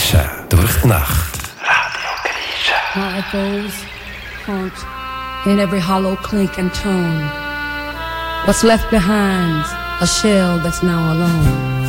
Griechen durch die Nacht. Radio Griechen. My echoes haunt in every hollow clink and tone. What's left behind, a shell that's now alone.